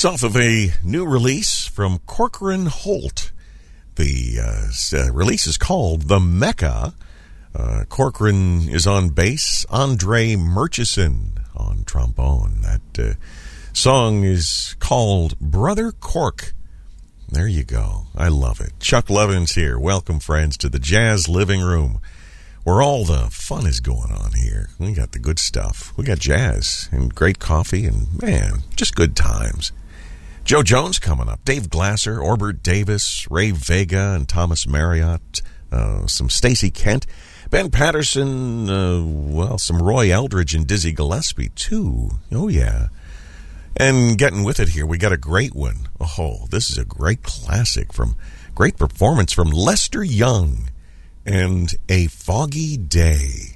It's off of a new release from Corcoran Holt. The release is called The Mecca. Corcoran is on bass. Andre Murchison on trombone. That song is called Brother Cork. There you go. I love it. Chuck Levins here. Welcome, friends, to the Jazz Living Room, where all the fun is going on here. We got the good stuff. We got jazz and great coffee and, man, just good times. Joe Jones coming up. Dave Glasser, Orbert Davis, Ray Vega, and Thomas Marriott. Some Stacey Kent. Ben Patterson, some Roy Eldridge and Dizzy Gillespie, too. Oh, yeah. And getting with it here, we got a great one. Oh, this is a great classic great performance from Lester Young and A Foggy Day.